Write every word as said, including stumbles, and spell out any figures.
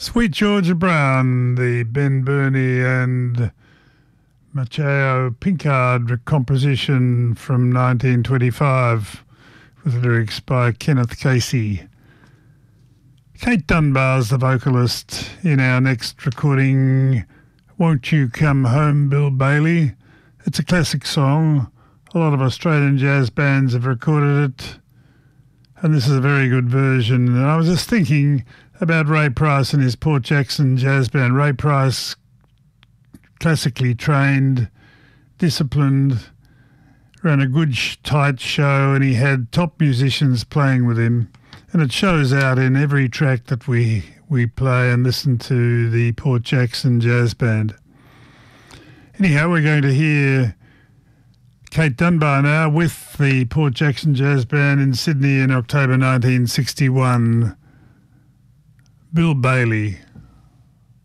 Sweet Georgia Brown, the Ben Burney and Maceo Pinkard composition from nineteen twenty-five with lyrics by Kenneth Casey. Kate Dunbar's the vocalist in our next recording, Won't You Come Home, Bill Bailey. It's a classic song. A lot of Australian jazz bands have recorded it, and this is a very good version. And I was just thinking about Ray Price and his Port Jackson Jazz Band. Ray Price, classically trained, disciplined, ran a good tight show, and he had top musicians playing with him. And it shows out in every track that we, we play and listen to the Port Jackson Jazz Band. Anyhow, we're going to hear Kate Dunbar now with the Port Jackson Jazz Band in Sydney in October nineteen sixty-one. Bill Bailey.